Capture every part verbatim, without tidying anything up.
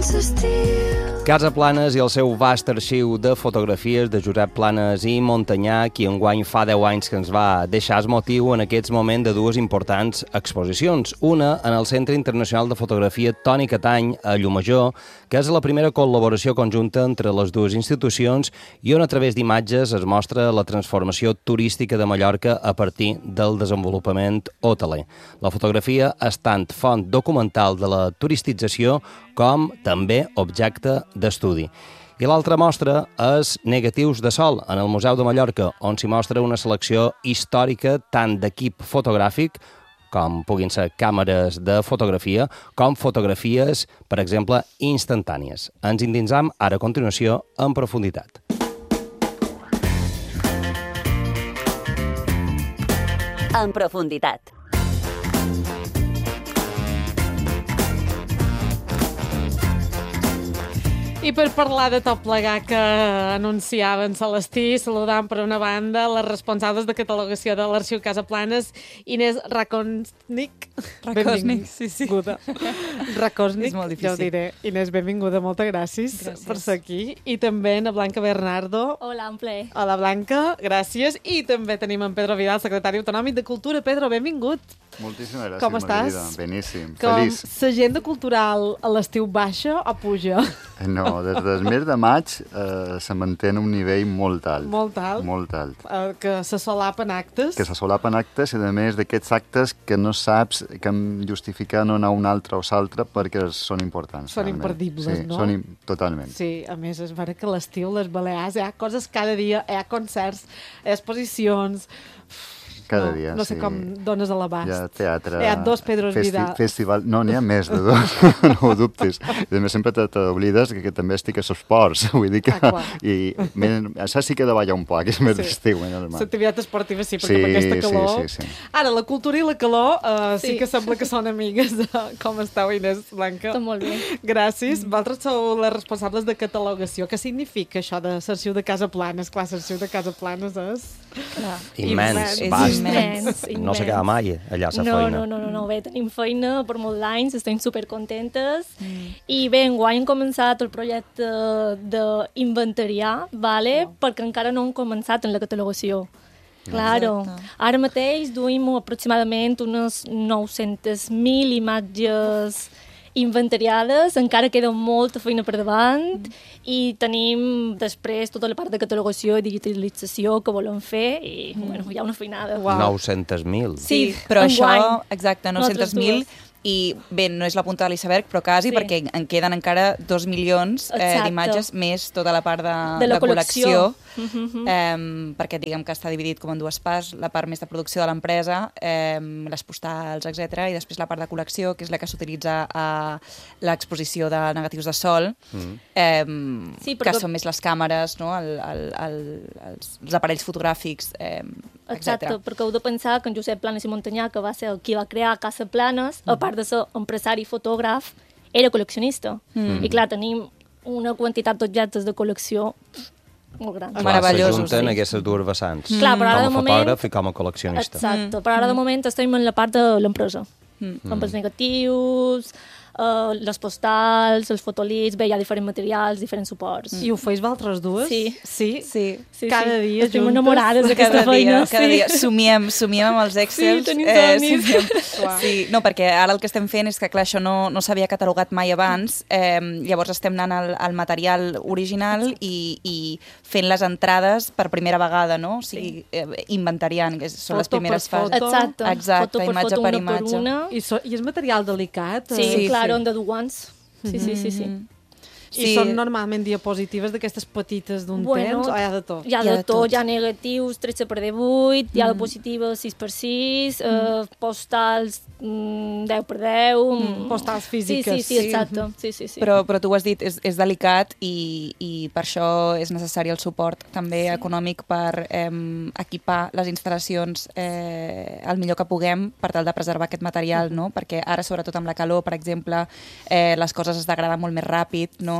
Casa Planes i el seu vast arxiu de fotografies de Josep Planes i Montanyà, qui enguany fa deu anys que ens va deixar el motiu en aquests moments de dues importants exposicions. Una en el Centre Internacional de Fotografia Toni Catany a Llucmajor, que és la primera col·laboració conjunta entre les dues institucions i on a través d'imatges es mostra la transformació turística de Mallorca a partir del desenvolupament hoteler. La fotografia és tant font documental de la turistització com també objecte d'estudi. I l'altra mostra és Negatius de Sol, en el Museu de Mallorca, on s'hi mostra una selecció històrica tant d'equip fotogràfic, com puguin ser càmeres de fotografia, com fotografies, per exemple, instantànies. Ens endinsam ara a continuació en profunditat. En profunditat. I per parlar de tot plegar que anunciaven Celestí, saludant per una banda les responsables de catalogació de l'Arxiu Casa Planes, Inés Rakosnik. Rakosnik, sí, sí. Rakosnik, és molt ja difícil. ho diré. Inés, benvinguda, moltes gràcies, gràcies per ser aquí. I també a Blanca Bernardo. Hola, un plaer. Hola, Blanca, gràcies. I també tenim en Pedro Vidal, secretari autonòmic de Cultura. Pedro, benvingut. Moltíssimes gràcies, Com estàs? Margarida. Beníssim, Com feliç. l'agenda cultural a l'estiu baixa o puja? No, des del mes de maig eh, se manté en un nivell molt alt. Molt alt. Molt alt. Uh, que se solapen actes. Que se solapen actes i, a més, d'aquests actes que no saps que hem justificat no anar a un altre o l'altre perquè són importants. Són realment. imperdibles, sí, no? Són im totalment. Sí, a més, és vera que a l'estiu, les Balears, hi ha coses cada dia, hi ha concerts, hi ha exposicions... Cada no, dia, no sé sí. com dones a l'abast. Hi ha teatre... Hi ha dos Pedros festi Vidal. Festival... No, n'hi ha més de dos, no ho dubtis. I a més sempre t'oblides que, que també estic a esports. Vull dir que... Ah, I men, això sí que davalla un poc, és més Sí. d'estiu. Eh, L'activitat esportiva sí, perquè Sí, amb aquesta calor... sí, sí, sí. Ara, la cultura i la calor uh, sí. sí Sí. que sembla que són amigues. De... Com esteu, Inés, Blanca? Tot molt bé. Gràcies. Mm. Vosaltres sou les responsables de catalogació. Què significa això de l'arxiu de Casa Planes? Clar, l'arxiu de Casa Planes és... Clar. Immens, És vast. immens, immens. No s'acaba mai allà la no, feina. No, no, no, no, bé, tenim feina per molts anys, estem supercontentes. Mm. I bé, enguany hem començat el projecte d'inventariar, vale? Oh. Perquè encara no hem començat en la catalogació. Claro. Exacte. Ara mateix duim aproximadament unes nou-centes mil imatges inventariades, encara queda molta feina per davant mm. i tenim després tota la part de catalogació i digitalització que volem fer i mm. bueno, hi ha una feinada. Wow. nou-centes mil. Sí, però enguany. això, exacte, nou-centes mil, i bé, no és la punta de l'iceberg, però quasi, Sí. perquè en queden encara dos milions eh, Exacte. d'imatges, més tota la part de, De la de col·lecció, col·lecció. Mm-hmm. eh, perquè diguem que està dividit com en dues parts, la part més de producció de l'empresa, eh, les postals, etcètera, i després la part de col·lecció, que és la que s'utilitza a l'exposició de negatius de sol, mm. eh, Sí, que perquè- són més les càmeres, no? el, el, el, els, els aparells fotogràfics, eh, Exacte, etcètera. perquè heu de pensar que en Josep Planes i Montanyà, que va ser el qui va crear Casa Planes, a part de ser empresari i fotògraf, era col·leccionista. Mm. I clar, tenim una quantitat d'objectes de col·lecció molt gran. Clar, Meravellosos, s'ajunten sí. aquestes dues vessants. Clar, però ara com de a moment... fotògraf i com a col·leccionista. Exacte, però ara de moment estem en la part de l'empresa. Mm. Amb els negatius, uh, les postals, els fotolits, bé, hi ha diferents materials, diferents suports. I ho feis vosaltres dues? Sí. Sí? Sí. Sí, Cada sí. dia Estem juntes? enamorades d'aquesta Cada feina. dia, cada sí. dia. Somiem, somiem amb els Excels. Sí, tenim somnis. somiem. Sí, no, perquè ara el que estem fent és que, clar, això no, no s'havia catalogat mai abans, eh, llavors estem anant al, al material original i, i fent les entrades per primera vegada, no? O sigui, eh, inventariant, que són les Foto primeres per fases. foto. Exacte. Exacte, foto per imatge foto, per una imatge. per una. I, so, I és material delicat? Sí, eh? sí, claro, hem de dur guants. Sí, sí, sí, sí. Mm. I Sí. són normalment diapositives d'aquestes petites d'un Bueno, temps o hi ha de tot? Hi ha de tot, hi ha negatius tretze per divuit, hi ha Mm. diapositives sis per sis, eh, postals mm, deu per deu... Mm, postals Sí, físiques. sí, sí, exacte. Sí, sí, sí. Però, però tu ho has dit, és, és delicat i, i per això és necessari el suport també sí. econòmic per eh, equipar les instal·lacions eh, el millor que puguem per tal de preservar aquest material, no? Perquè ara, sobretot amb la calor, per exemple, eh, les coses es degraden molt més ràpid, no?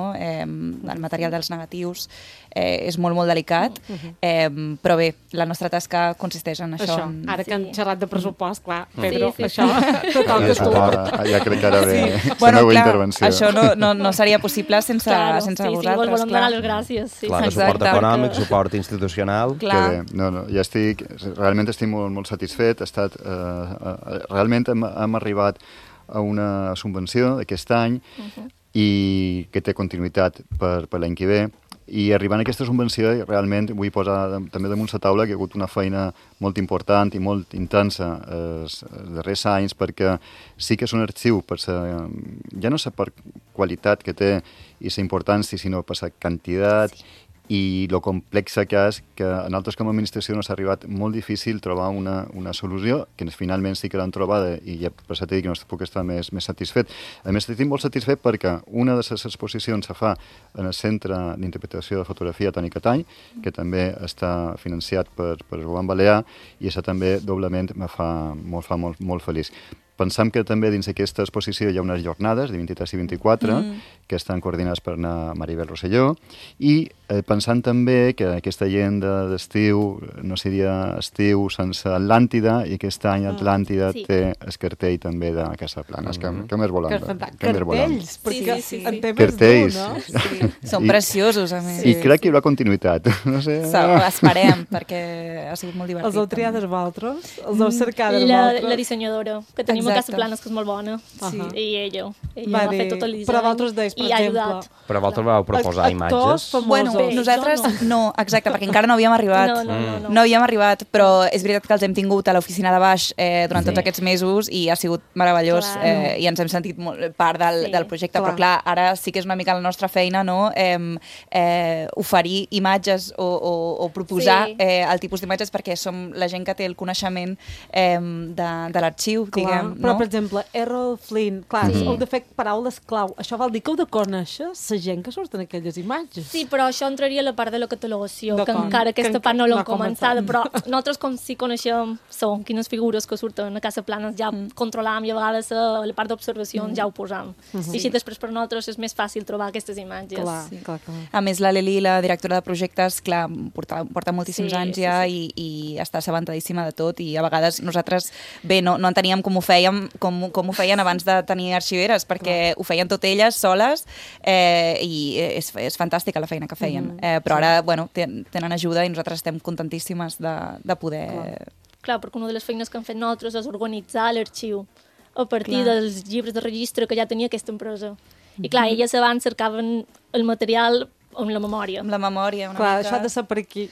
no? Eh, el material dels negatius eh, és molt, molt delicat, eh, però bé, la nostra tasca consisteix en això. Això, en... ara que han Sí. xerrat de pressupost, clar, Pedro, Sí, sí, això total que és tu. Ja, ja crec que ara ve la Bueno, meva clar, intervenció. això no, no, no seria possible sense, Claro, sense sí, sí, vosaltres. vos volem clar. donar les gràcies. Sí, Clar, sí. de suport Exacte. econòmic, suport institucional. Que Clar. bé. No, no, ja estic, realment estic molt, molt satisfet. Ha estat, eh, eh, realment hem, hem arribat a una subvenció aquest any Uh -huh. i que té continuïtat per, per l'any que ve. I arribant a aquesta subvenció, realment vull posar també damunt la taula que hi ha hagut una feina molt important i molt intensa eh, els darrers anys, perquè sí que és un arxiu, per sa, ja no sé per qualitat que té i la importància, sinó per la quantitat sí. i lo complexa que és, que a nosaltres com a administració nos ha arribat molt difícil trobar una, una solució, que finalment sí que l'han trobada i ja per això t'he dit que no puc estar més, més satisfet. A més, estic molt satisfet perquè una de les exposicions se fa en el Centre d'Interpretació de Fotografia Toni Catany, que també està financiat per, per el Govern Balear, i això també doblement me fa molt, fa molt, molt feliç. Pensam que també dins d'aquesta exposició hi ha unes jornades de vint-i-tres i vint-i-quatre mm. que estan coordinades per na Maribel Rosselló i eh, pensant també que aquesta agenda d'estiu no seria estiu sense Atlàntida i aquest any Atlàntida Sí. té el cartell també de Casa Plana. Mm. Que, que més volem? Que fantàstic. Què més volem? Cartells, perquè Sí, sí, sí, en sí. té més Cartells. d'un, no? Sí. Són I- preciosos, a més. I crec que hi haurà continuïtat. No sé. So, esperem, perquè ha sigut molt divertit. Els heu triat també. vosaltres? Els heu cercat La, vosaltres? la dissenyadora, que tenim a Exacte. Casa Planes, que és molt bona. Sí. I ella. Ella Va va, dir- fer tot el disseny. però vosaltres deies, per i ha exemple, ajudat. Però vosaltres vau proposar Actors imatges. famosos. Bueno, Bé, nosaltres jo no. exacte, perquè encara no havíem arribat. No, no, no, no. No havíem arribat, però és veritat que els hem tingut a l'oficina de baix eh, durant Sí. tots aquests mesos i ha sigut meravellós Clar. eh, i ens hem sentit molt part del, Sí. del projecte, Clar. però clar, ara sí que és una mica la nostra feina, no?, eh, eh, oferir imatges o, o, o proposar Sí. eh, el tipus d'imatges perquè som la gent que té el coneixement eh, de, de l'arxiu, Clar, diguem, però, no? per exemple, Errol Flynn, clar, Sí. heu de fer paraules clau. Això vol dir que heu de conèixer la gent que surt en aquelles imatges. Sí, però això entraria a la part de la catalogació, que D'acord. encara aquesta Que part no no l'hem ha començat. començada, però nosaltres com si coneixem són quines figures que surten a Casa Planes ja mm. controlam i a vegades a la part d'observacions mm. ja ho posam. I així després per nosaltres és més fàcil trobar aquestes imatges. Clar, clar, clar. A més, la Leli, la directora de projectes, clar, porta, porta moltíssims Sí, anys sí, ja sí. I, i està assabentadíssima de tot i a vegades nosaltres, bé, no, no enteníem com ho fèiem, com, com ho feien abans de tenir arxiveres, perquè ho feien tot elles, soles, eh, i és, és fantàstica la feina que feien. Eh, però ara, bueno, ten, tenen ajuda i nosaltres estem contentíssimes de, de poder... Clar, perquè una de les feines que han fet nosaltres és organitzar l'arxiu a partir Clar. dels llibres de registre que ja tenia aquesta empresa. I clar, elles abans cercaven el material amb la memòria. Amb la memòria, una Clar, mica... això ha de ser per aquí.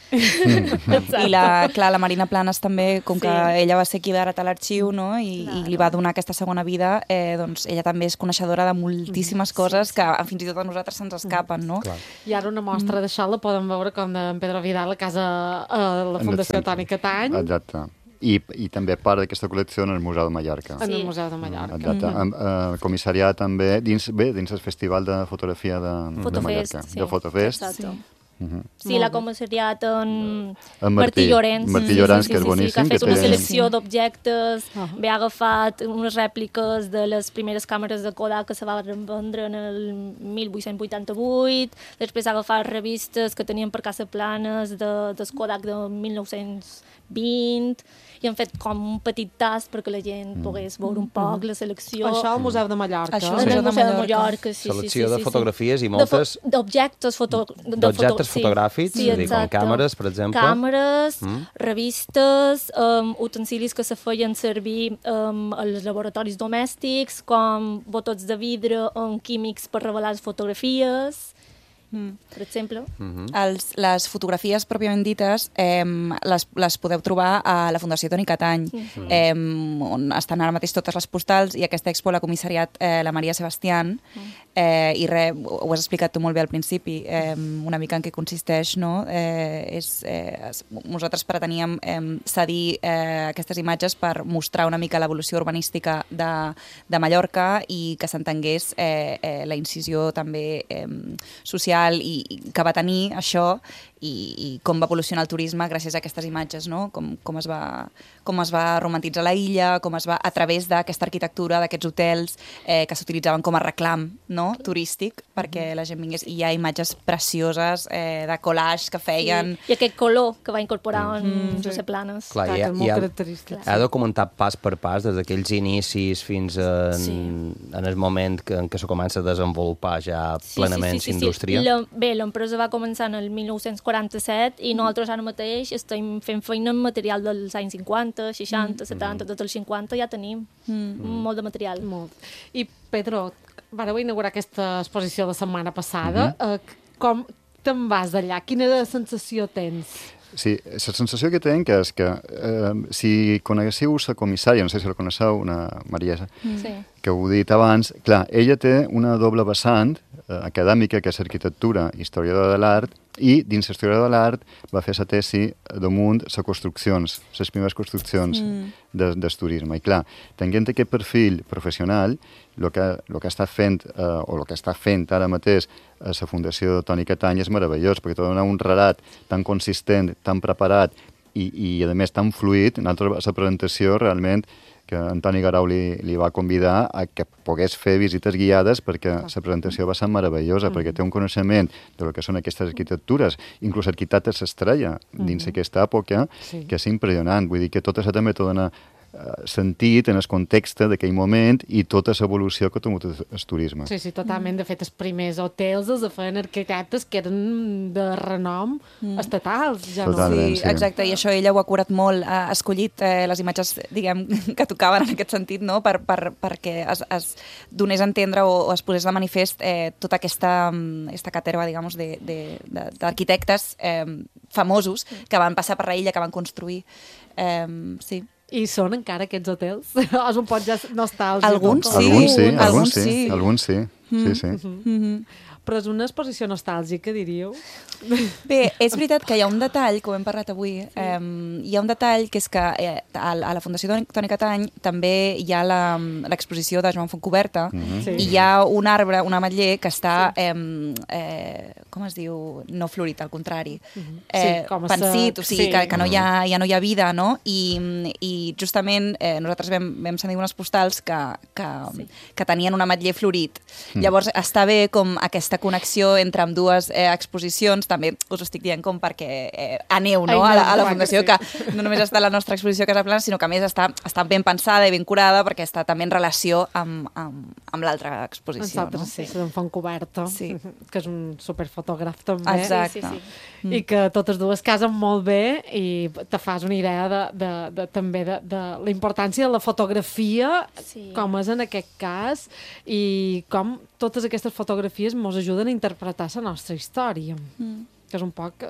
I la, clar, la Marina Planes també, com que Sí. ella va ser qui va heretar l'arxiu, no? I, i li va donar aquesta segona vida, eh, doncs ella també és coneixedora de moltíssimes coses que fins i tot a nosaltres se'ns escapen, no? Clar. I ara una mostra d'això la poden veure com d'en Pedro Vidal a casa a la En el Fundació centre. Toni Catany, Exacte. I, I també part d'aquesta col·lecció en el Museu de Mallorca. en el Sí. Museu de Mallorca. Exacte. Mm -hmm. uh, comissariat també dins, bé, dins el Festival de Fotografia de, de Fotofest, Mallorca. sí. De Fotofest. Exacte. Uh -huh. Sí, l'ha comissariat en En Martí Martí, Llorenç. Martí Sí, Llorenç, sí, que és sí, boníssim, Sí, que ha fet que una té- selecció d'objectes, Ah. ve ha agafat unes rèpliques de les primeres càmeres de Kodak que se van vendre en el mil vuit-cents vuitanta-vuit, després ha agafat revistes que tenien per Casa Planes de, del Kodak de mil nou-cents vint, i han fet com un petit tast perquè la gent pogués veure un poc la selecció. Això al Museu de Mallorca. Això En Museu el de Museu de Mallorca. Mallorca, sí, Selecció sí, sí, de sí, fotografies sí. i moltes- De fo- D'objectes foto... de D'objectes foto- fotogràfics, sí, és a dir, com exacte. càmeres, per exemple. Càmeres, Mm. revistes, um, utensilis que se feien servir um, als laboratoris domèstics, com botons de vidre amb químics per revelar les fotografies, Mm. per exemple. Els, les fotografies pròpiament dites eh, les, les podeu trobar a la Fundació Toni Catany, Mhm. eh, on estan ara mateix totes les postals, i aquesta expo l'ha comissariat eh, la Maria Sebastián, eh, i re, ho ho has explicat tu molt bé al principi, eh, una mica en què consisteix, no? Eh, és, eh, es- nosaltres preteníem eh, cedir eh, aquestes imatges per mostrar una mica l'evolució urbanística de, de Mallorca i que s'entengués eh, eh, la incisió també eh, social social i, i que va tenir això i, i com va evolucionar el turisme gràcies a aquestes imatges, no? Com, com, es va, com es va romantitzar la illa, com es va, a través d'aquesta arquitectura, d'aquests hotels eh, que s'utilitzaven com a reclam, no? Turístic, perquè la gent vingués. I hi ha imatges precioses eh, de collage que feien... Sí. I aquest color que va incorporar en Mm, Josep Planes. Clar, Clar, i que ha, és i molt ha, característic. ha documentat pas per pas des d'aquells inicis fins en, Sí. en el moment que, en què se comença a desenvolupar ja plenament sí, sí, sí, l'indústria. sí. La, bé, l'empresa va començar en el mil nou-cents quaranta-set i nosaltres ara mateix estem fent feina en material dels anys cinquanta, seixanta, setanta, tot els cinquanta ja tenim Mm. molt de material. Molt. I, Pedro, vareu inaugurar aquesta exposició la setmana passada. Mhm. eh, com te'n vas d'allà? Quina sensació tens? Sí, la sensació que tinc és que eh, si coneguéssiu la comissària, no sé si la coneixeu, una Mariesa, Sí. que ho he dit abans, clar, ella té una doble vessant eh, acadèmica, que és arquitectura, historiadora de l'art, i dins l'historiadora de l'art va fer la tesi damunt les construccions, les primeres construccions mm. de, del turisme. I clar, tenint aquest perfil professional, el que, lo que ha estat fent, eh, o el que està fent ara mateix a la Fundació Toni Catany és meravellós, perquè te dona un relat tan consistent, tan preparat i, i a més, tan fluid. Nosaltres, a la presentació, realment, que Antoni Garau li, li va convidar a que pogués fer visites guiades perquè la presentació va ser meravellosa, mm. perquè té un coneixement de lo que són aquestes arquitectures, inclús arquitectes s'estrella dins mm. aquesta època, Sí. que és impressionant. Vull dir que tot això també t'ho dona sentit en el context d'aquell moment i tota l'evolució que ha tingut el turisme. Sí, sí, totalment. De fet, els primers hotels els feien arquitectes que eren de renom mm. estatals. Ja Totalment. no? Sí, sí. exacte, i això ella ho ha curat molt, ha escollit eh, les imatges, diguem, que tocaven en aquest sentit, no? per, per, perquè es, es donés a entendre o, o es posés de manifest eh, tota aquesta, aquesta caterva, digamos, d'arquitectes eh, famosos que van passar per la illa, que van construir. Eh, sí. I són encara aquests hotels? O és un poc ja nostàlgic? Alguns no? sí, Alguns sí, alguns alguns sí, sí. alguns sí. Sí, sí. Mm-hmm. Però és una exposició nostàlgica, diríeu? Bé, és veritat que hi ha un detall, que ho hem parlat avui, sí. eh, hi ha un detall que és que eh, a, a la Fundació Toni Catany també hi ha l'exposició de Joan Fontcoberta Mhm. Sí. i hi ha un arbre, un ametller, que està, sí. eh, eh, com es diu, no florit, al contrari, Sí, eh, com a pensit, sec, o sigui, sí. que, que no, hi ha, ja no hi ha vida, no? I, i justament eh, nosaltres vam, vam sentir unes postals que, que, sí. que tenien un ametller florit. Mm. Llavors, està bé com aquesta connexió entre amb dues eh, exposicions, també us ho estic dient com perquè eh, aneu no? Ai, a, la, a la clar que Fundació, sí. que no només està la nostra exposició a Casa Plana, sinó que a més està, està ben pensada i ben curada perquè està també en relació amb, amb, amb l'altra exposició. Nosaltres No? sí, sí. d'en Fontcoberta, Sí. que és un superfotògraf també. Exacte. Sí, sí, Mm. I que totes dues casen molt bé i te fas una idea de, de, de, també de, de la importància de la fotografia, Sí. com és en aquest cas, i com totes aquestes fotografies ens ajuden a interpretar la nostra història, Mm. que és un poc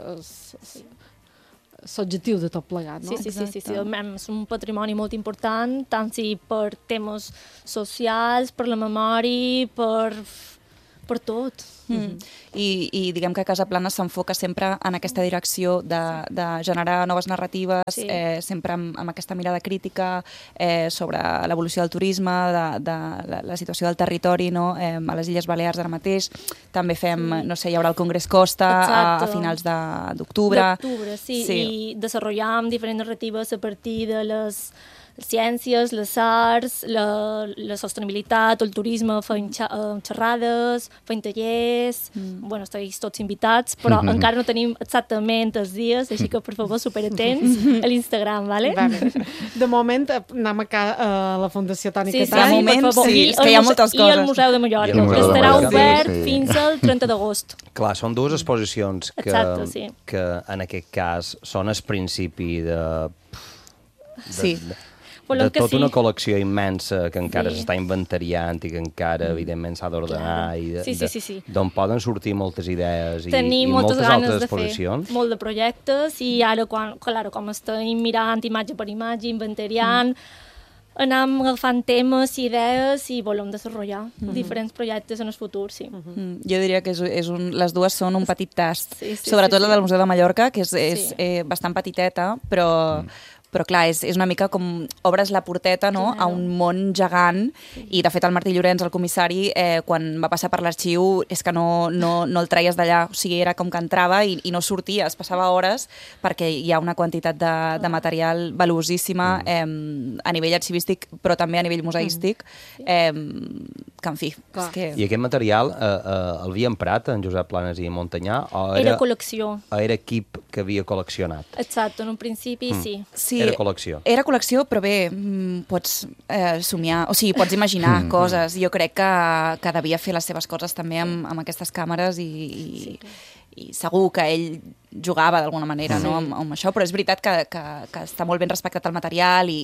l'objectiu de tot plegat, no? Sí, sí, sí, sí, sí. Exacte. El mem és un patrimoni molt important, tant si per temes socials, per la memòria, per, per tot. Mm. I, I diguem que Casa Plana s'enfoca sempre en aquesta direcció de, de generar noves narratives, Sí. eh, sempre amb, amb aquesta mirada crítica eh, sobre l'evolució del turisme, de, de la, la situació del territori, no? eh, a les Illes Balears ara mateix. També fem, Sí. no sé, hi haurà el Congrés Costa a, a Exacte. finals de- d'octubre. D'octubre, sí, Sí. i desenvolupam diferents narratives a partir de les ciències, les arts, la, la sostenibilitat, el turisme, fent xa, eh, xerrades, fent tallers, mm. bueno, esteu tots invitats, però Mhm. encara no tenim exactament els dies, així que, per favor, superatents a l'Instagram, vale? Vale. De moment, eh, anem a, ca, a la Fundació Toni Sí, sí, Catany. De moment, per favor. sí, I és que el hi ha muse- moltes I el coses. Museu de Mallorca, I el que Museu de estarà Mallorca, obert sí. fins al trenta d'agost. Clar, són dues exposicions que, Exacte, sí. que en aquest cas són el principi de, de, Sí. de, Volem de que tota sí. una col·lecció immensa que encara Sí. s'està inventariant i que encara, evidentment, s'ha d'ordenar Clar. i de, Sí, sí, sí, sí. de- d'on poden sortir moltes idees i, Tenim i moltes moltes ganes altres de fer exposicions. molt de projectes i ara, quan, claro, com estem mirant imatge per imatge, inventariant, mm. anem agafant temes, idees i volem desenvolupar mm -hmm. diferents projectes en el futur, sí. Mm -hmm. Mm, jo diria que és, és un, les dues són un petit tast. Sí, sí, Sobretot sí, la sí. del Museu de Mallorca, que és, és Sí. eh, bastant petiteta, però, però clar, és, és una mica com obres la porteta, no?, a un món gegant, i de fet el Martí Llorenç, el comissari, eh, quan va passar per l'arxiu, és que no, no, no el traies d'allà, o sigui, era com que entrava i, i no sortia, es passava hores, perquè hi ha una quantitat de, de material valuosíssima eh, a nivell arxivístic, però també a nivell museístic, eh, que en fi... És que... I aquest material eh, eh, el havia emprat en Josep Planas i Montanyà? O era, era col·lecció. O era equip que havia col·leccionat? Exacte, en un principi mm. sí. sí. Era col·lecció. Era col·lecció, però bé, pots eh, somiar, o sigui, pots imaginar coses. Jo crec que, que devia fer les seves coses també amb, amb aquestes càmeres i, i, sí. i segur que ell jugava d'alguna manera sí. no, amb, amb això, però és veritat que, que, que està molt ben respectat el material i,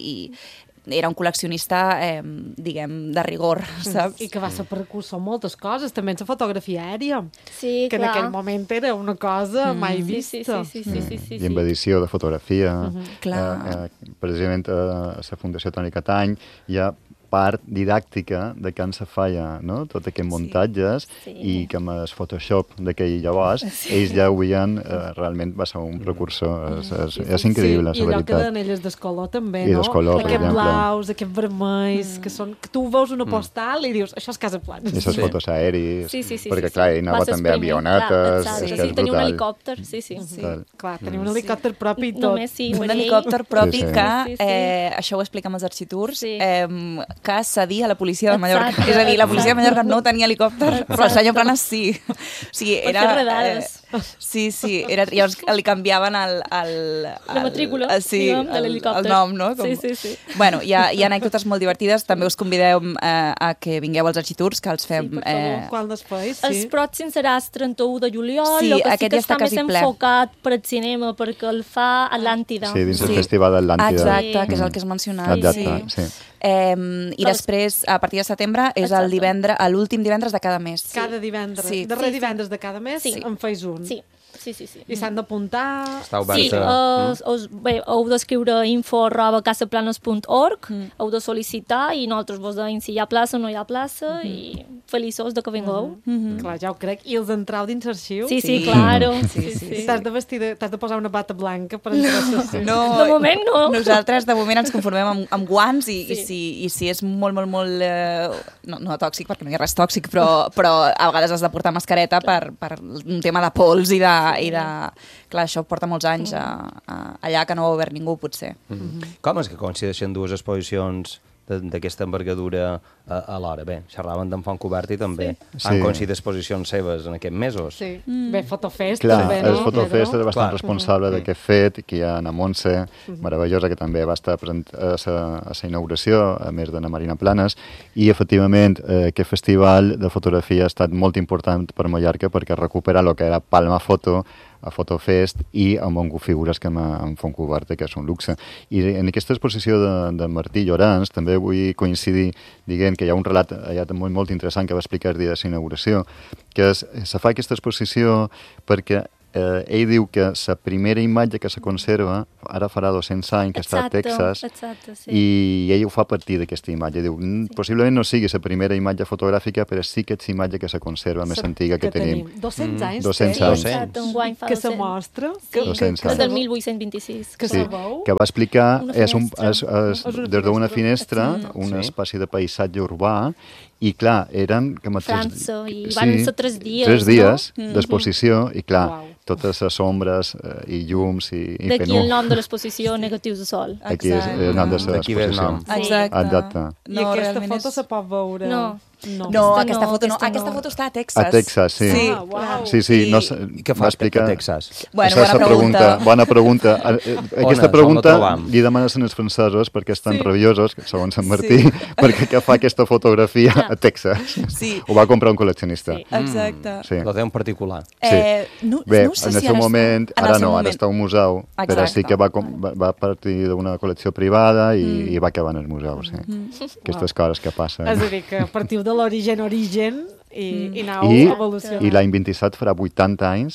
i era un col·leccionista, eh, diguem, de rigor, saps? I que va ser precursor moltes coses, també en la fotografia aèria, sí, que clar. en aquell moment era una cosa mm. mai vista. Sí, sí, sí, sí, sí, sí, sí. I amb edició de fotografia. Mm-hmm. Clar. Eh, eh, precisament a la Fundació Toni Catany hi ha part didàctica de com se feia, no?, tot aquests muntatges, sí. i que amb el Photoshop d'aquell llavors, sí. ells ja ho havien, eh, realment va ser un precursor, és, és, és increïble, sí, la veritat. I allò que deien elles d'escolor també, I no? d'escolor, per aquests exemple. blaus, aquests vermells, mm. que són, que tu veus una postal mm. i dius, això és Casa Planas. I les fotos aèries, sí, sí, sí, perquè sí, clar, sí. hi anava també avionetes, clar, és sí, que sí, és tenia un brutal. helicòpter, sí, sí. sí. Clar, clar tenia un helicòpter propi i tot. Només, sí, un helicòpter propi sí, sí. que, sí, sí. eh, això ho explica amb els arxitours, sí. eh, que cedia a la policia de Mallorca. Exacte, és a dir, la policia de Mallorca exacte. no tenia helicòpter, però el senyor Planas sí. O sigui, Per era... fer redades. Eh, sí, sí. Era, llavors li canviaven el... el, el la matrícula, el, sí, diguem, de l'helicòpter. El, el nom, no? Com... Sí, sí, sí. Bueno, hi ha, hi ha anècdotes molt divertides. També us convidem eh, a que vingueu als arxitours, que els fem... Sí, per favor, eh... quan després, sí. sí. El pròxim serà el trenta-u de juliol, Sí, el que sí aquest que ja està està més quasi ple. enfocat per al cinema, perquè el fa Atlàntida. Sí, dins Sí. el Festival d'Atlàntida. Exacte, Sí. que és el que has mencionat. Exacte, sí. sí. Eh, I després, a partir de setembre, és el Exacte. divendres, l'últim divendres de cada mes. Cada divendres, Sí. darrer Sí, sí. divendres de cada mes, Sí. en feis un. Sí, sí, sí. sí. I s'han d'apuntar... Està obert. Sí, uh, us, bé, heu d'escriure info arroba casaplanes punt org, mm. heu de sol·licitar i nosaltres vos deim si hi ha plaça o no hi ha plaça mm -hmm. i feliços de que vingueu. Mm -hmm. Clar, ja ho crec. I els entrau dins l'arxiu? Sí, sí, Sí. claro. Sí, sí, sí. T'has de vestir, de, t'has de posar una bata blanca per entrar a l'arxiu. No, De moment no. Nosaltres de moment ens conformem amb, amb guants i, Sí. i, si, i si és molt, molt, molt... Eh, no, no tòxic, perquè no hi ha res tòxic, però, però a vegades has de portar mascareta per, per un tema de pols i de... I de clar, això porta molts anys a, a, allà que no ho ha obert ningú, potser. Mm-hmm. Com és que coincideixen dues exposicions d'aquesta envergadura a, a l'hora? Bé, xerraven d'en Fontcobert i també Sí. han Sí. coincidit exposicions seves en aquests mesos. Sí. Mm. Bé, Fotofest Clar, també, el no? Fotofest Pedro? era bastant Clar. responsable d'aquest fet, que hi ha Ana Montse, meravellosa, que també va estar present a la inauguració, a més d'Anna Marina Planas, i efectivament eh, aquest festival de fotografia ha estat molt important per Mallorca perquè recupera el que era Palma Foto, a Fotofest i a Mongo Figures, que en Fontcoberta, que és un luxe. I en aquesta exposició de, de Martí Llorenç també vull coincidir dient que hi ha un relat allà molt, molt interessant que va explicar el dia de la inauguració, que és, se fa aquesta exposició perquè eh, ell diu que la primera imatge que se conserva ara farà dos-cents anys, que està a Texas, exacte, sí. i ell ho fa a partir d'aquesta imatge. Diu, sí. possiblement no sigui la primera imatge fotogràfica, però sí que és la imatge que se conserva més antiga que, que tenim. dos-cents anys. dos-cents té. anys. Sí, exacte, un guany fa Que se dos-cents. mostra. Sí, Que, dos-cents que, és anys. del mil vuit-cents vint-i-sis. que Sí, se veu. que va explicar, Una és, un, finestra. és, és, És una des d'una finestra. finestra, Mm. una Sí. espècie de paisatge urbà, i clar, eren... Que França, i van ser tres dies, Tres dies no? d'exposició, i clar, Uau. totes les ombres eh, i llums i, i D'aquí penú. el nom de l'exposició, Negatius de Sol. Aquí és el nom de D'aquí ve el l'exposició. nom. Sí. Exacte. Exacte. I aquesta realment foto és- se pot veure... No. No. No, Aquesta aquesta no, foto no. aquesta Aquesta no. foto està a Texas. A Texas, sí. Sí, Ah, uau. Sí, sí, no, sé, I què va fa explicar... a Texas? Bueno, Això és bona la pregunta. Bona pregunta. Eh, eh, Aquesta On pregunta la trobam? li demanes als francesos perquè estan Sí. rabiosos, segons Sant Martí, Sí. perquè que fa aquesta fotografia Ja. a Texas. Sí. Ho va comprar un col·leccionista. Sí. Exacte. Sí. Lo té un particular. Eh, no, Bé, no sé en si el seu ara moment, està... en el ara seu no, ara moment. està a un museu, però Exacte. sí que va, com- va, va partir d'una col·lecció privada i, Mm. i va acabar en el museu, sí. Aquestes coses que passen. És a dir, que partiu de l'origen origen i, i anau I, evolucionant. i l'any vint-i-set farà vuitanta anys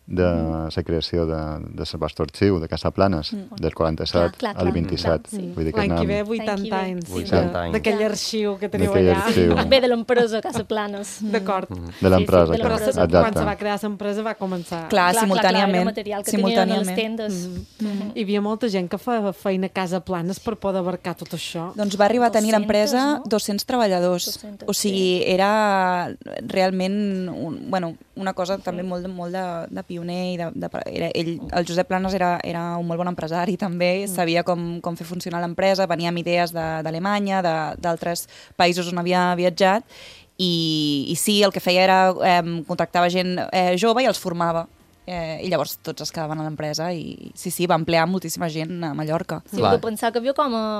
de la creació de, de el vostre arxiu, de Casa Planes, mm. del quaranta-set clar, clar, al vint-i-set. clar, sí. Vull dir que L'any que anem- ve, vuitanta L'any anys. que ve. vuitanta anys. D'aquell arxiu que teniu D'aquell allà. arxiu. Ve de l'empresa Casa Planes. D'acord. de l'empresa. Sí, sí, de Però l'empresa. se- quan Exacte. se va crear l'empresa va començar... Clar, Clar, simultàniament. Clar, clar, era material que simultàniament. tenien a les tendes. Mm. Hi havia molta gent que fa feina a Casa Planes per poder abarcar tot això. Doncs va arribar a tenir dos-cents, l'empresa no? dos-cents treballadors. dos-cents, O sigui, era realment un, bueno, una cosa també molt, de- molt de, de pioner. I de, de, era, ell, el Josep Planes era, era un molt bon empresari també, sabia com, com fer funcionar l'empresa, venia amb idees de- d'Alemanya, de- d'altres països on havia viatjat, i, i sí, el que feia era eh, contractava gent eh, jove i els formava. Eh, I llavors tots es quedaven a l'empresa i sí, sí, va emplear moltíssima gent a Mallorca. Sí, Clar. heu de pensar que hi havia com a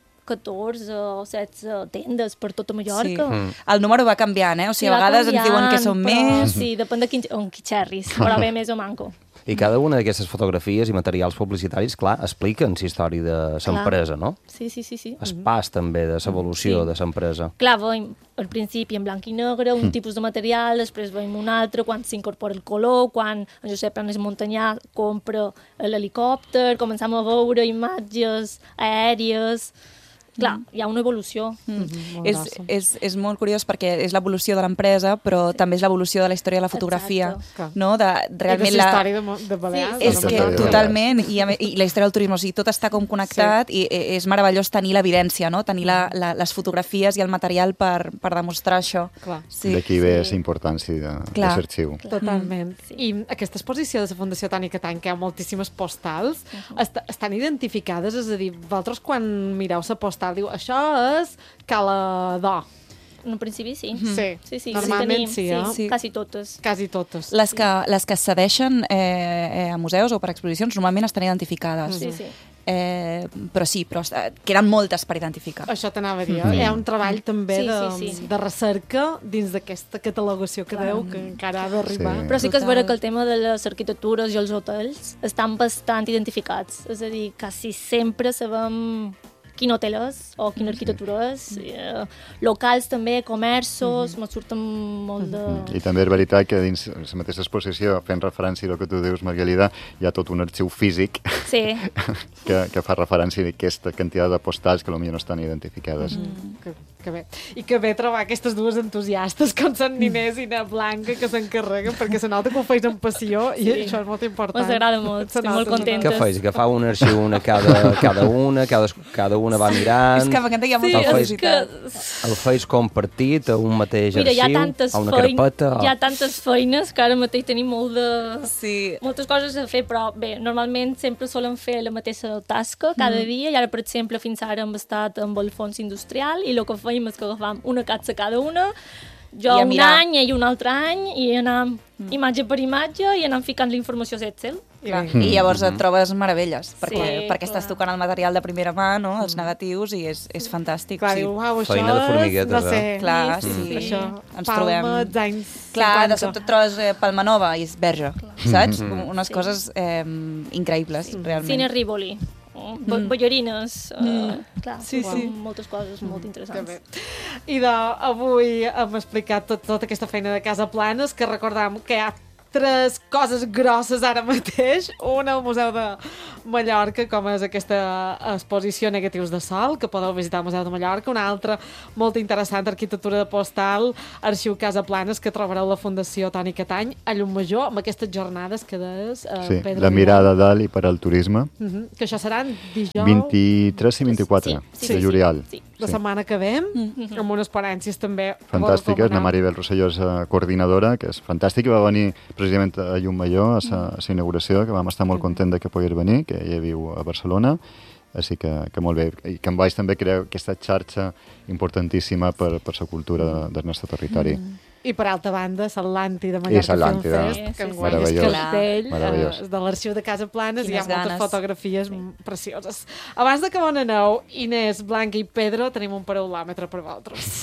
catorze o setze tendes per tota Mallorca. Sí. El número va canviant, eh? O sigui, a va vegades ens diuen que canviant, són però, més... Sí, depèn de quin, on quitxerris, però bé, més o manco. I cada una d'aquestes fotografies i materials publicitaris, clar, expliquen la història de l'empresa, no? Sí, sí, sí. sí. El pas també de l'evolució Sí. de l'empresa. Clar, veiem al principi en blanc i negre, un tipus de material, després veiem un altre, quan s'incorpora el color, quan en Josep Planes Montanyà compra l'helicòpter, començam a veure imatges aèries... Clar, hi ha una evolució. Mm. Molt És, grossa. és, és molt curiós perquè és l'evolució de l'empresa, però també és l'evolució de la història de la fotografia. Exacte. No? De, I de realment la la... història de, Mo- de Balears. Sí, És de la que història de totalment, i, a me- i la història del turisme, o sigui, tot està com connectat sí. i i és meravellós tenir l'evidència, no? Tenir la, la, les fotografies i el material per, per demostrar això. Clar. Sí. D'aquí ve la importància de, de Clar. l'arxiu. Totalment. Sí. I aquesta exposició de la Fundació Toni Catany, que hi ha moltíssimes postals, est estan identificades, és a dir, vosaltres quan mireu la postal diu això és Cala d'O. En un principi sí. Sí. Sí, sí, Normalment sí, sí, tenim, eh? sí, Sí. quasi totes. Quasi totes. Les que, les que es cedeixen eh, eh, a museus o per exposicions normalment estan identificades. Sí, sí. Eh, però sí, però eh, queden moltes per identificar. Això t'anava a dir. Mm. Hi ha un treball també Sí, de, sí, sí. de recerca dins d'aquesta catalogació que deu, que encara ha d'arribar. Sí. Però sí que és Total. vera que el tema de les arquitectures i els hotels estan bastant identificats. És a dir, quasi sempre sabem quin hotel és o quina arquitectura és. Eh, locals també, comerços, mm -hmm. me surten molt de... I també és veritat que dins la mateixa exposició, fent referència al que tu dius, Margalida, hi ha tot un arxiu físic Sí, que, que fa referència a aquesta quantitat de postals que potser no estan identificades. Mm. Que, que bé. I que bé trobar aquestes dues entusiastes com són Ninés i na Blanca que s'encarreguen perquè se nota que ho feis amb passió i Sí. això és molt important. ens agrada molt, Se estic molt nota, se nota. contenta. Què feis? Agafar un arxiu una cada, cada una, cada, cada una va mirant... És que m'encanta, hi ha Sí, molta el és curiositat. que... El feis compartit a un mateix Mira, hi ha arxiu, tantes, a una fein... carpeta... hi ha tantes feines que ara mateix tenim molt de... Sí. moltes coses a fer, però bé, normalment sempre solen fer la mateixa tasca cada mm. dia, i ara, per exemple, fins ara hem estat amb el fons industrial, i el que fèiem és que agafàvem una capsa cada una, jo I a un mirar. any, ell un altre any, i anàvem mm. imatge per imatge, i anàvem ficant la informació a Excel. Clar. I llavors et trobes meravelles, perquè, Sí, perquè estàs clar. tocant el material de primera mà, no? Els negatius, i és, és fantàstic. Clar, sí. diu, uau, això Feina de és, formiguetes, no sé, eh? Clar, Sí, sí. sí. això, Ens Palma, trobem... dels anys Clar, de cinquanta. sobte et trobes eh, Palma Nova i és Berge, saps? Unes Sí. coses eh, increïbles, realment. Cine Rivoli, mm. ballarines, uh, Mm. clar, Sí, trobem sí. moltes coses molt Que interessants. bé. I de, avui hem explicat tot, tota aquesta feina de Casa Planes, que recordam que hi ha tres coses grosses ara mateix. Una al Museu de Mallorca, com és aquesta exposició Negatius de Sol, que podeu visitar al Museu de Mallorca. Una altra molt interessant, arquitectura de postal, arxiu Casa Planes, que trobareu a la Fundació Toni Catany, a Llumajor, amb aquestes jornades que deies, eh, Sí, Pedro la Vidal. mirada dalt i per al turisme, Uh -huh. Que això seran dijous vint-i-tres i vint-i-quatre Sí, sí, de sí, juliol. sí. la Sí. setmana que ve, amb unes ponències també. Fantàstiques, Molt la Maribel Rosselló és la coordinadora, que és fantàstica, va venir precisament a Llumajor a la inauguració, que vam estar molt content de que pogués venir, que ella viu a Barcelona, així que, que molt bé. I que en baix també creu aquesta xarxa importantíssima per, per la cultura de, del nostre territori. Mm. I per altra banda, l'Atlàntida Mallorca Film l'Atlàntida. Fest, Sí, que sí, enguany sí. és Meravellós. castell, Meravellós. eh, de l'arxiu de Casa Planes, i hi ha Quines moltes ganes. fotografies sí. precioses. Abans de que bon aneu, Inés, Blanca i Pedro, tenim un paraulòmetre per vosaltres.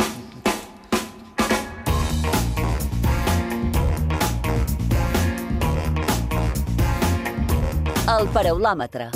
El paraulòmetre.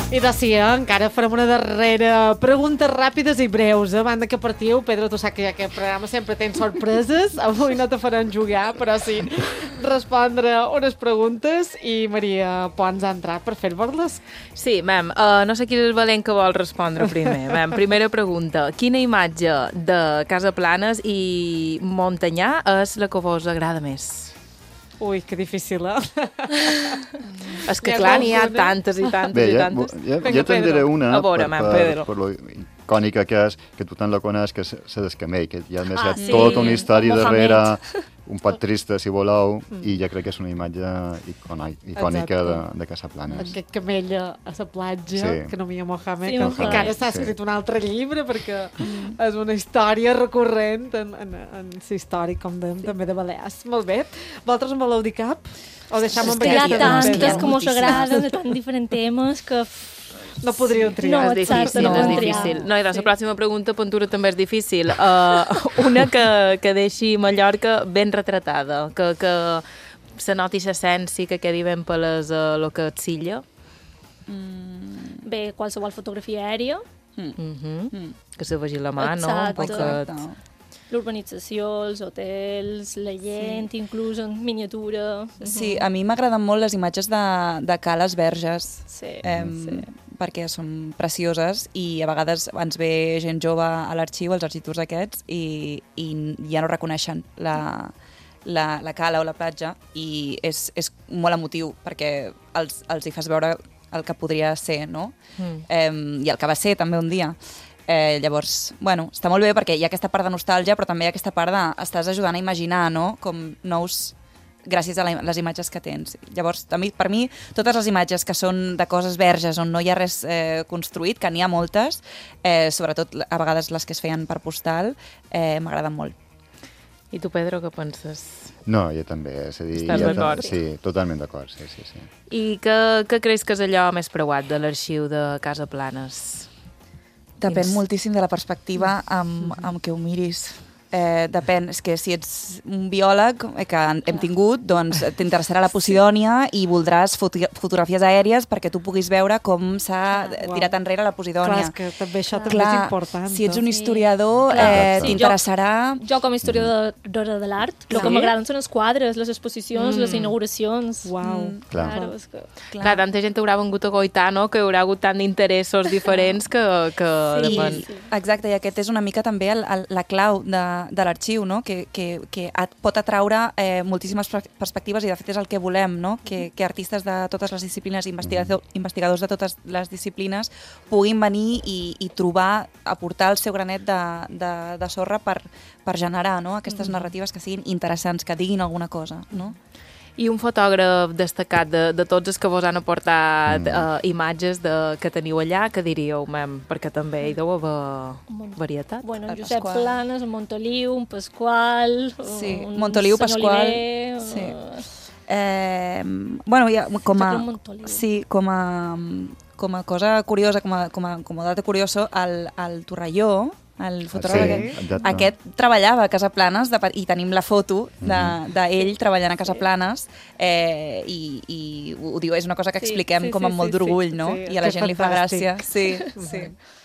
I de sí, eh? encara farem una darrera preguntes ràpides i breus. A banda que partiu, Pedro, tu saps que ja aquest programa sempre tens sorpreses. Avui no te faran jugar, però sí respondre unes preguntes i Maria Pons ha entrat per fer-vos-les. Sí, mem, uh, no sé qui és el valent que vol respondre primer. Mem, primera pregunta. Quina imatge de Casa Planes i Montanyà és la que vos agrada més? Ui, que difícil, eh? És que clar, n'hi ha tantes i tantes Bé, i ja, tantes. ja, Vinga, ja te'n diré Pedro. una A veure, per, man, per, Pedro. per lo icònica que és, que tu tant la coneix, que és la d'Escamell, que ja més hi ha Ah, sí, tota una història Mohamed. darrere, un poc trista, si voleu, i ja crec que és una imatge icona, icònica de, de Casaplanes. Aquest camell a la platja, Sí. que no m'hi ha Mohamed, Sí, que Mohamed, encara s'ha sí. escrit un altre llibre, perquè és una història recurrent en, en, en la història, com dèiem, també de Balears. Molt bé. Vosaltres en voleu dir cap? O deixem És amb que Hi ha aquesta hi ha de tantes Pedro? que mos moltíssimes. agraden, de tan diferents temes, que... No podríeu triar. No, És difícil, exacte, no, és no. difícil. No, i la pròxima pregunta, Pantura, també és difícil. Uh, una que, que deixi Mallorca ben retratada, que, que se noti l'essència, que quedi ben palès uh, el que et silla. Bé, qualsevol fotografia aèria, Mm -hmm. Que se vegi la mà, no? Un Exacte. poquet. l'urbanització, els hotels, la gent, sí. inclús en miniatura. Sí, a mi m'agraden molt les imatges de, de Cales Verges, Sí, eh, sí. perquè són precioses i a vegades ens ve gent jove a l'arxiu, als arxiturs aquests, i, i ja no reconeixen la, la, la cala o la platja, i és, és molt emotiu perquè els, els hi fas veure el que podria ser, no? Mm. Eh, I el que va ser també un dia. Eh, llavors, bueno, està molt bé perquè hi ha aquesta part de nostàlgia, però també hi ha aquesta part de estàs ajudant a imaginar, no?, com nous gràcies a la, les imatges que tens. Llavors, a mi, per mi, totes les imatges que són de coses verges, on no hi ha res eh, construït, que n'hi ha moltes, eh, sobretot a vegades les que es feien per postal, eh, m'agraden molt. I tu, Pedro, què penses? No, jo també. És a dir, Estàs jo d'acord? ta- Sí, totalment d'acord, sí, sí, sí. I què, què creus que és allò més preuat de l'arxiu de Casa Planes? Depèn Quins- moltíssim de la perspectiva amb, amb què ho miris. Eh, depèn, és que si ets un biòleg eh, que hem tingut, doncs t'interessarà la Posidònia i voldràs foto fotografies aèries perquè tu puguis veure com s'ha Uau. tirat enrere la Clar, Posidònia. és que també això també Clar, és important. si ets un no? historiador, Clar, eh, sí, t'interessarà... Jo, com a historiadora de l'art, el que Sí? m'agraden són els quadres, les exposicions, Mm. les inauguracions. Uau. Mm. Clar. Claro, és que... Clar. Clar, tanta gent haurà vengut a goitar, no?, que hi haurà hagut tant d'interessos diferents que, que Sí. depèn. Sí. Exacte, i aquest és una mica també el, el, la clau de, de l'arxiu, no? que, que, que et pot atraure eh, moltíssimes pers- perspectives i de fet és el que volem, no? que, que artistes de totes les disciplines, investigador, investigadors de totes les disciplines puguin venir i, i trobar, aportar el seu granet de, de, de sorra per, per generar, no? aquestes narratives que siguin interessants, que diguin alguna cosa. No? I un fotògraf destacat de, de tots els que vos han aportat Mm. uh, imatges de, que teniu allà, que diríeu, mem, perquè també hi deu haver varietat. Bueno, El en Josep Pasqual. Planes, en Montoliu, un Pasqual... Sí, un Montoliu, senyor Pasqual, Oliver, sí. eh, Eh, bueno, ja, com a, Jacqueline Montoliu. sí, com a, com a cosa curiosa, com a, com a, com a data curioso, el, el Torrelló, el fotògraf Sí, aquest, exacte. aquest treballava a Casa Planes de, pe- i tenim la foto d'ell de, de treballant a Casa Planes eh, i, i ho, ho diu, és una cosa que Sí, expliquem sí, com sí, amb molt sí, d'orgull, sí, no? sí, I a la que gent li fa fantàstic. gràcia. Sí, sí.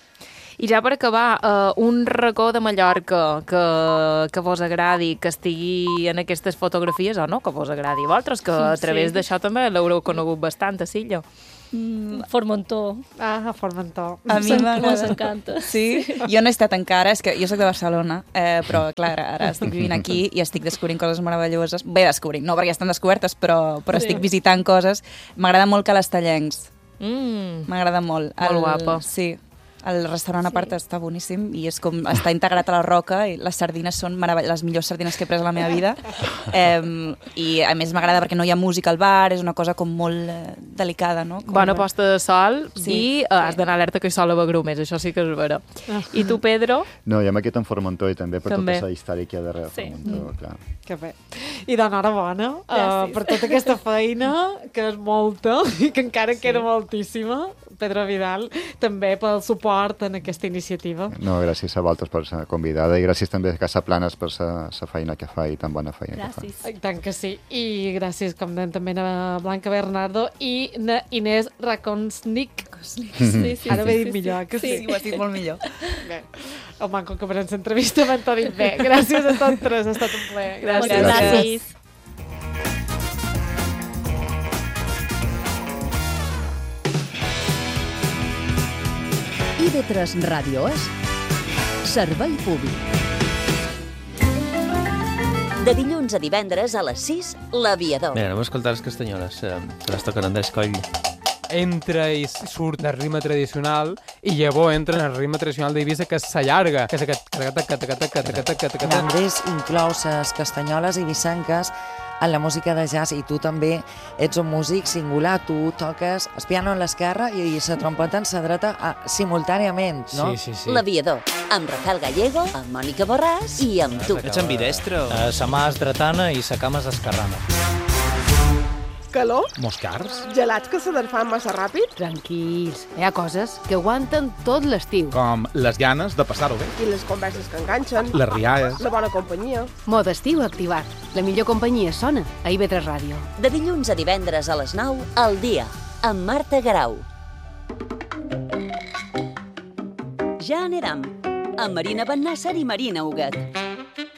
I ja per acabar, uh, un racó de Mallorca que, que vos agradi, que estigui en aquestes fotografies, o no, que vos agradi a vosaltres, que a través Sí. d'això també l'haureu conegut bastant, a Silla. Formentor. Ah, a Formentor. A mi Se'n- m'agrada. m'encanta. Sí? Jo no he estat encara, és que jo sóc de Barcelona, eh, però clar, ara estic vivint aquí i estic descobrint coses meravelloses. Bé, descobrint, no perquè estan descobertes, però, però Sí. estic visitant coses. M'agrada molt que l'Estellencs, Mm. m'agrada molt. Molt guapa. Sí, el restaurant a part Sí. està boníssim i és com està integrat a la roca i les sardines són meravell- les millors sardines que he pres a la meva vida. Eh, I a més m'agrada perquè no hi ha música al bar, és una cosa com molt eh, delicada, no? Com Bona posta de sol Sí. i uh, has d'anar alerta que hi sol a Begrú més, això sí que és vera. I tu, Pedro? No, i amb aquest en Formentor i també per També. tota la història que hi ha darrere Sí. Formentor, clar. Que bé. I d'enhorabona uh, Gràcies. per tota aquesta feina, que és molta i que encara sí. queda moltíssima, Pedro Vidal, també pel suport en aquesta iniciativa. No, gràcies a vosaltres per ser convidada i gràcies també a Casa Planes per la feina que fa i tan bona feina Gràcies. que fa. I tant que sí. I gràcies, com dèiem, també a Blanca Bernardo i a Inés Rakonsnik. Sí, sí, sí, Ara m'he sí, dit sí, millor, que sí. Sí, ho has dit molt millor. Bé, el manco que per l'entrevista m'han tot dit bé. Gràcies a tots tres, ha estat un plaer. Moltes gràcies. I V tres Ràdio és Servei Públic. De dilluns a divendres a les sis, L'Aviador. Bé, anem a escoltar les castanyoles, eh, que les toquen Andrés Coll. Entra i surt del ritme tradicional i llavors entra en el ritme tradicional d'Eivissa, que s'allarga, que és aquest... Andrés inclou les castanyoles eivissenques en la música de jazz i tu també ets un músic singular, tu toques el piano en l'esquerra i la trompeta en la dreta ah, simultàniament, no? Sí, sí, sí. L'Aviador, amb Rafael Gallego, amb Mònica Borràs i amb tu. Ets ambidestre? Uh, sa mà és dretana i sa cama és esquerrana. Calor? Moscars? Gelats que se fan massa ràpid? Tranquils, hi ha coses que aguanten tot l'estiu. Com les ganes de passar-ho bé. I les converses que enganxen. Les rialles. La bona companyia. Mode estiu activat. La millor companyia sona a I V tres Ràdio. De dilluns a divendres a les nou, al dia, amb Marta Garau. Ja anirem, amb Marina Bennàsser i Marina Huguet.